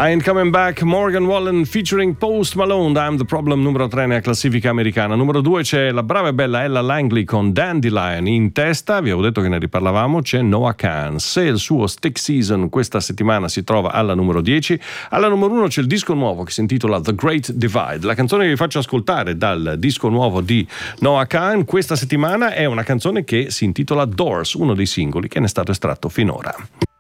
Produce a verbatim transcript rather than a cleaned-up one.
I Ain't Coming Back, Morgan Wallen featuring Post Malone, I'm the Problem, numero tre nella classifica americana. Numero due c'è la brava e bella Ella Langley con Dandelion. In testa, vi avevo detto che ne riparlavamo, c'è Noah Kahan. Se il suo Stick Season questa settimana si trova alla numero dieci, alla numero uno c'è il disco nuovo che si intitola The Great Divide. La canzone che vi faccio ascoltare dal disco nuovo di Noah Kahan questa settimana è una canzone che si intitola Doors, uno dei singoli che ne è stato estratto finora.